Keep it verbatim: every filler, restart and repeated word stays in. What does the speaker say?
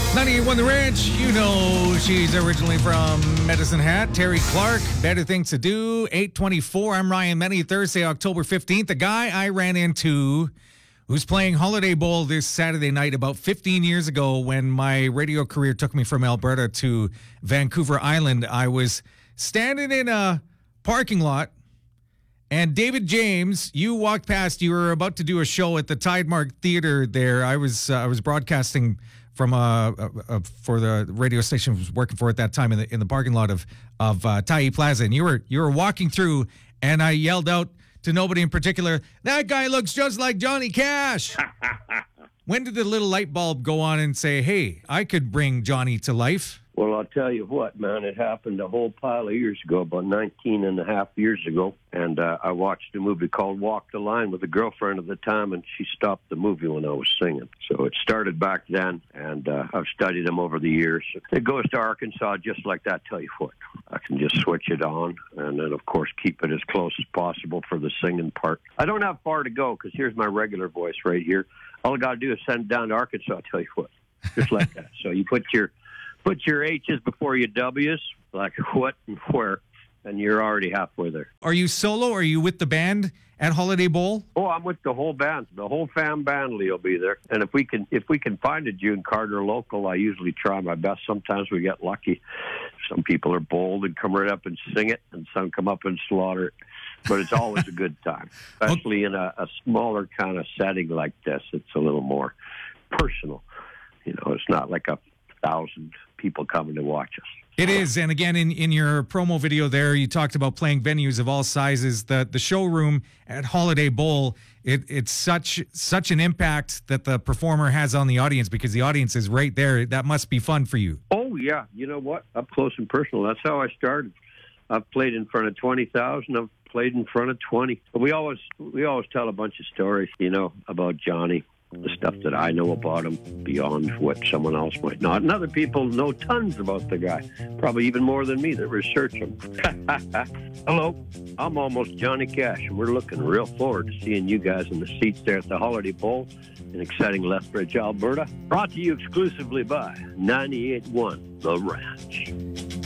ninety-eight point one The Ranch. You know she's originally from Medicine Hat. Terry Clark, Better Things to Do. eight twenty-four. I'm Ryan Menny. Thursday, October fifteenth. The guy I ran into who's playing Holiday Bowl this Saturday night about fifteen years ago when my radio career took me from Alberta to Vancouver Island. I was standing in a parking lot, and David James, you walked past. You were about to do a show at the Tidemark Theater there. I was uh, I was broadcasting from uh, uh, uh, for the radio station I was working for at that time in the in the parking lot of of uh, Tyee Plaza, and you were you were walking through, and I yelled out to nobody in particular, "That guy looks just like Johnny Cash." When did the little light bulb go on and say, "Hey, I could bring Johnny to life"? Well, I'll tell you what, man, it happened a whole pile of years ago, about nineteen and a half years ago. And uh, I watched a movie called Walk the Line with a girlfriend at the time, and she stopped the movie when I was singing. So it started back then, and uh, I've studied them over the years. It goes to Arkansas just like that, tell you what. I can just switch it on, and then, of course, keep it as close as possible for the singing part. I don't have far to go, because here's my regular voice right here. All I got to do is send it down to Arkansas, I'll tell you what, just like that. So you put your... Put your H's before your W's, like what and where, and you're already halfway there. Are you solo? Or are you with the band at Holiday Bowl? Oh, I'm with the whole band. The whole fam band will be there. And if we can if we can find a June Carter local, I usually try my best. Sometimes we get lucky. Some people are bold and come right up and sing it, and some come up and slaughter it. But it's always a good time, especially in a, a smaller kind of setting like this. It's a little more personal. You know, it's not like a thousand people coming to watch us. It is, and again, in, in your promo video there, you talked about playing venues of all sizes. The the showroom at Holiday Bowl, it, it's such such an impact that the performer has on the audience because the audience is right there. That must be fun for you. Oh, yeah. You know what? Up close and personal. That's how I started. I've played in front of twenty thousand. I've played in front of twenty. We always, we always tell a bunch of stories, you know, about Johnny. The stuff that I know about him beyond what someone else might not. And other people know tons about the guy, probably even more than me that research him. Hello, I'm almost Johnny Cash, and we're looking real forward to seeing you guys in the seats there at the Holiday Bowl in exciting Lethbridge, Alberta. Brought to you exclusively by ninety-eight point one The Ranch.